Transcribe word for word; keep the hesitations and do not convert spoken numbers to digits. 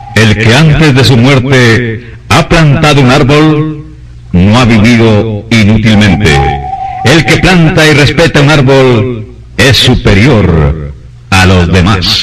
El que antes de su muerte ha plantado un árbol, no ha vivido inútilmente. El que planta y respeta un árbol es superior a los demás.